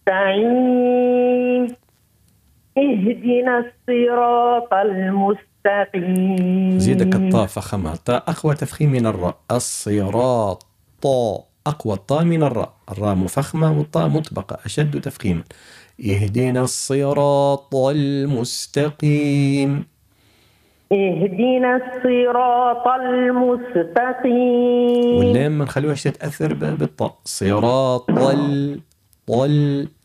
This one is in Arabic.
المستقيم اهدنا الصراط المستقيم. زيدك الطاء فخمها، الطاء أقوى تفخيم من الراء. الصراط، طاء أقوى الطاء من الراء، الراء مفخمة والطاء مطبقة أشد تفخيما. اهدنا الصراط المستقيم. اهدنا الصراط المستقيم. واللام ما نخلوهاش تتأثر بالطاء. صراط طل